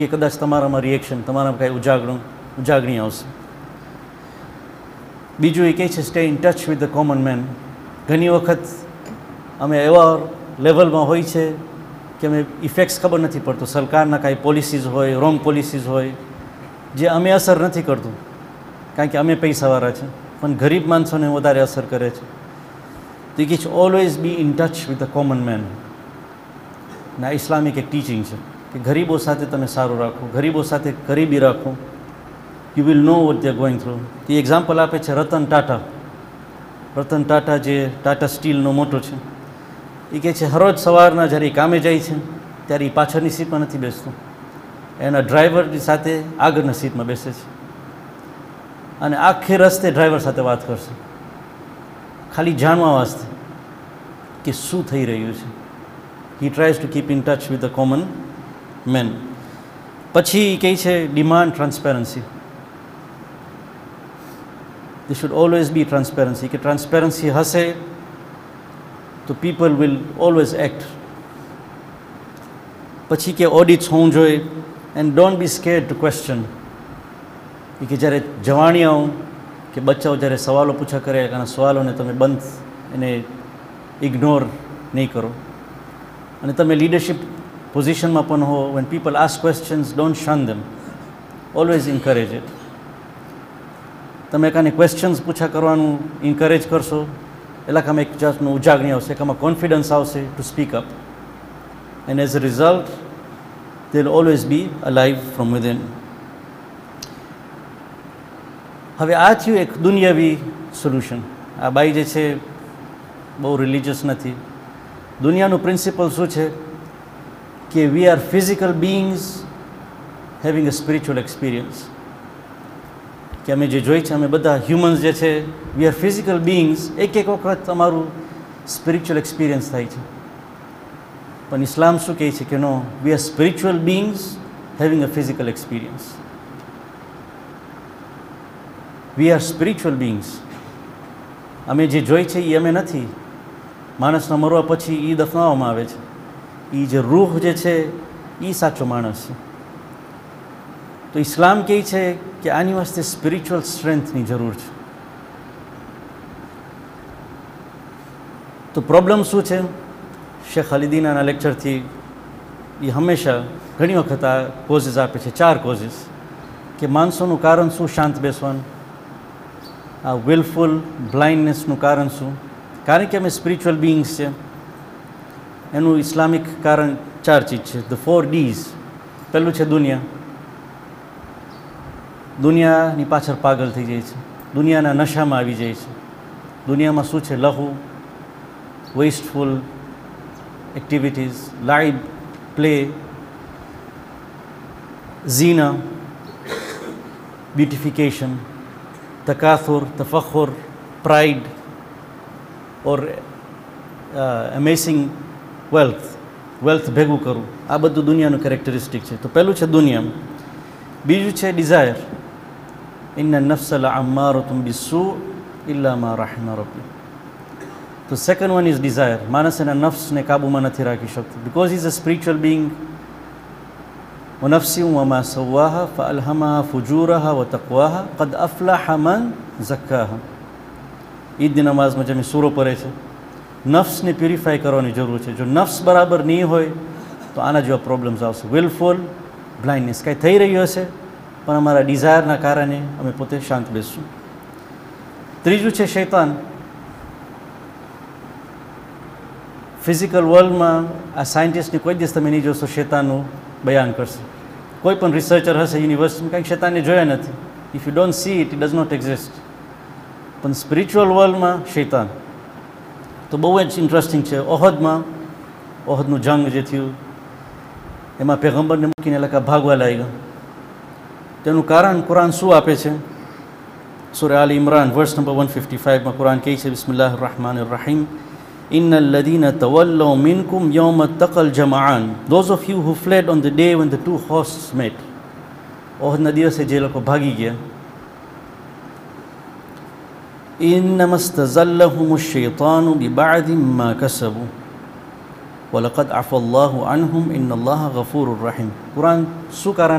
કે કદાચ તમારામાં રિએક્શન, તમારામાં કાંઈ ઉજાગણી આવશે. બીજું એ કહે છે stay in touch with the common main. ઘણી વખત અમે એવા લેવલમાં હોય છે કે અમે ઇફેક્ટ્સ ખબર નથી પડતો. સરકારના કાંઈ પોલિસીઝ હોય, રોંગ પોલિસીઝ હોય, જે અમે અસર નથી કરતું કારણ કે અમે પૈસાવાળા છે, પણ ગરીબ માણસોને વધારે અસર કરે છે. તો એ કહે છે always be in touch with the common main. ના ઇસ્લામિક એક ટીચિંગ છે કે ગરીબો સાથે તમે સારું રાખો, ગરીબો સાથે ગરીબી રાખો. You will know what they are going through. A example આપે છે રતન ટાટા. રતન ટાટા જે ટાટા સ્ટીલનો મોટો છે, એ કહે છે હરોજ સવારના જ્યારે એ કામે જાય છે ત્યારે એ પાછળની સીટમાં નથી બેસતો, એના ડ્રાઈવરની સાથે આગળની સીટમાં બેસે છે અને આખે રસ્તે ડ્રાઈવર સાથે વાત કરશે, ખાલી જાણવા વાસ્તે કે શું થઈ રહ્યું છે. હી ટ્રાયઝ to keep in touch with the common main. પછી કહે છે demand transparency. There should always be transparency. કે ટ્રાન્સપેરન્સી હશે તો પીપલ વિલ ઓલવેઝ એક્ટ. પછી કે ઓડિટ્સ હોવું જોઈએ and don't be scared two question. કે જ્યારે જવાણીયાઓ કે બચ્ચાઓ જ્યારે સવાલો પૂછા કરે એના સવાલોને તમે એને ઇગ્નોર નહીં કરો. અને તમે લીડરશિપ પોઝિશનમાં પણ હો, when people ask questions, don't shun them, always encourage it. તમે એકાને ક્વેશ્ચન્સ પૂછા કરવાનું ઇન્કરેજ કરશો એટલે કે એક જાતનું ઉજાગણી આવશે, કે કોન્ફિડન્સ આવશે to speak up, and as a result they will always be alive from within. હવે આ થયું એક દુનિયાવી સોલ્યુશન. આ બાઈ જે છે બહુ રિલિજિયસ નથી. દુનિયાનું પ્રિન્સિપલ શું છે કે we are physical બીઇંગ્સ having a spiritual experience. કે અમે જે જોઈ છે, અમે બધા હ્યુમન્સ જે છે વી આર ફિઝિકલ બીઇંગ્સ. એક વખત અમારું સ્પિરિચ્યુઅલ એક્સપિરિયન્સ થાય છે. પણ ઇસ્લામ શું કહે છે કે નો, we are spiritual બીઇંગ્સ having a physical experience. We are spiritual બીઇંગ્સ. અમે જે જોઈ છે એ અમે નથી. માણસના મરવા પછી એ દફનાવવામાં આવે છે. એ જે રૂહ જે છે એ સાચો માણસ છે. તો ઇસ્લામ કહે છે કે આની વાસ્તે સ્પિરિચ્યુઅલ સ્ટ્રેન્થની જરૂર છે. તો પ્રોબ્લેમ શું છે? શેખ ખાલિદીનાના લેક્ચરથી એ હંમેશા ઘણી વખત આ કોઝિસ આપે છે, 4 કોઝિસ. કે માણસોનું કારણ શું શાંત બેસવાનું, આ વિલફુલ બ્લાઇન્ડનેસનું કારણ શું? કારણ કે અમે સ્પિરિચ્યુઅલ બીઇંગ્સ છે. એનું ઇસ્લામિક કારણ 4 ચીજ છે, ધ 4 Ds. પહેલું છે દુનિયા. દુનિયાની પાછળ પાગલ થઈ જાય છે, દુનિયાના નશામાં આવી જાય છે. દુનિયામાં શું છે? લહુ, વેસ્ટફુલ એક્ટિવિટીઝ, લાઇબ, પ્લે, ઝીના, બ્યુટિફિકેશન, તકાથુર, તફખુર, પ્રાઇડ ઓર અમેઝિંગ વેલ્થ ભેગું કરવું. આ બધું દુનિયાનું કેરેક્ટરિસ્ટિક છે. તો પહેલું છે દુનિયા. બીજું છે ડિઝાયર. ઇન્ન નફ્સ લઅમ્મારતુમ બિસ્સૂ ઇલ્લા મા રહિમ રબ્બી. તો સેકન્ડ વન ઇઝ ડિઝાયર. માણસ એના નફ્સને કાબૂમાં નથી રાખી શકતો, because is a spiritual being. વનફ્સિન વમા સવ્વાહા ફઅલ્હમાહા ફુજૂરહા વતક્વાહા કદ અફલહ મન ઝક્કાહા. ઈદની નમાઝમાં જેમ સૂરો પડે છે, નફ્સને પ્યુરિફાય કરવાની જરૂર છે. જો નફ્સ બરાબર નહીં હોય તો આના જેવા પ્રોબ્લેમ્સ આવશે. વિલફુલ બ્લાઇન્ડનેસ, કાંઈ થઈ રહ્યું હશે પણ અમારા ડિઝાયરના કારણે અમે પોતે શાંત બેસશું. ત્રીજું છે શૈતાન. ફિઝિકલ વર્લ્ડમાં આ સાયન્ટિસ્ટની કોઈ દિવસ તમે નહીં જોશો શૈતાનનું બયાન કરશે. કોઈ પણ રિસર્ચર હશે યુનિવર્સિટીમાં, કાંઈક શૈતાનને જોયા નથી. If you don't see it, it does not exist. પણ સ્પિરિચ્યુઅલ વર્લ્ડમાં શૈતાન તો બહુ જ ઇન્ટરેસ્ટિંગ છે. ઓહદનું જંગ જે થયું એમાં પેગમ્બરને મૂકીને લખા ભાગવા લાગ્યા. તેનું કારણ કુરાન શું આપે છે? સૂરા આલ ઇમરાન વર્સ નંબર 155માં કુરાન કહે છે બિસ્મિલ્લાહિર rahmanir rahim innal ladina tawallaw minkum yawma taqal jama'an, those of you who fled on the day when the two hosts met. ઓહદના દિવસે જે લોકો ભાગી ગયા. innama istazallahum ash-shaytanu bi ba'di ma kasabu વલકદ આફલ્લાહુ અનહુમ ઇન્નલ્લાહ ગફૂરુર Rahim. Quran શું કારણ